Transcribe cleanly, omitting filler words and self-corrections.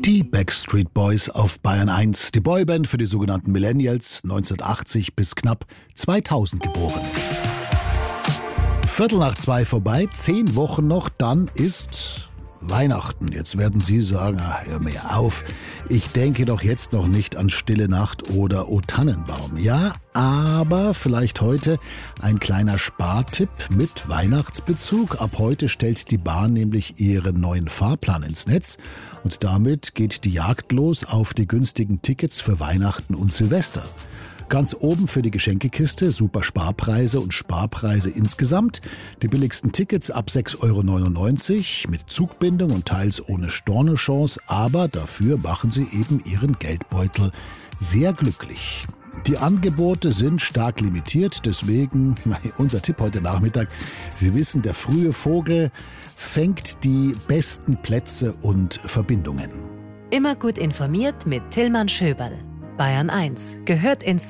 Die Backstreet Boys auf Bayern 1, die Boyband für die sogenannten Millennials, 1980 bis knapp 2000 geboren. 1:15 vorbei, 10 Wochen noch, dann ist Weihnachten. Jetzt werden Sie sagen, hör mir auf, ich denke doch jetzt noch nicht an Stille Nacht oder O Tannenbaum. Ja, aber vielleicht heute ein kleiner Spartipp mit Weihnachtsbezug. Ab heute stellt die Bahn nämlich ihren neuen Fahrplan ins Netz und damit geht die Jagd los auf die günstigen Tickets für Weihnachten und Silvester. Ganz oben für die Geschenkekiste super Sparpreise und Sparpreise insgesamt. Die billigsten Tickets ab 6,99 € mit Zugbindung und teils ohne Stornochance, aber dafür machen sie eben ihren Geldbeutel sehr glücklich. Die Angebote sind stark limitiert, deswegen unser Tipp heute Nachmittag. Sie wissen, der frühe Vogel fängt die besten Plätze und Verbindungen. Immer gut informiert mit Tillmann Schöberl. Bayern 1 gehört ins